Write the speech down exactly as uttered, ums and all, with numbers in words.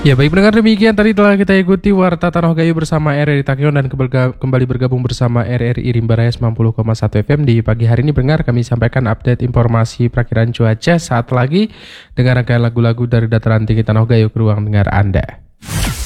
Ya baik pendengar, demikian tadi telah kita ikuti Warta Tanah Gayo bersama R R I Takyon dan keberga- kembali bergabung bersama R R I Rimba Raya sembilan puluh koma satu F M. Di pagi hari ini pendengar kami sampaikan update informasi perakiran cuaca. Saat lagi dengar rangkaian lagu-lagu dari dataran tinggi Tanah Gayo ke ruang dengar Anda.